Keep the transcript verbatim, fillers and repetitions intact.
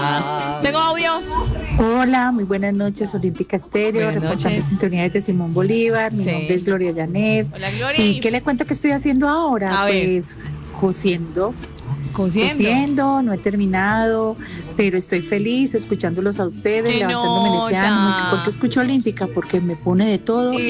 Ah, tengo audio. Hola, muy buenas noches, Olímpica Estéreo, Buenas reportando noches. sintonía de Simón Bolívar. Mi Sí. nombre es Gloria Janet. Hola, Gloria. ¿Y qué le cuento que estoy haciendo ahora? A ver. Pues cosiendo, Cosiendo. cosiendo, no he terminado, pero estoy feliz escuchándolos a ustedes, ¡Qué levantándome en ese ánimo. ¿Y nota! por qué escucho Olímpica? Porque me pone de todo. Y